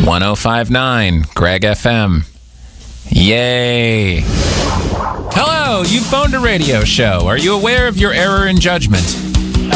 1059 Greg FM. Yay! Hello, you phoned a radio show. Are you aware of your error in judgment?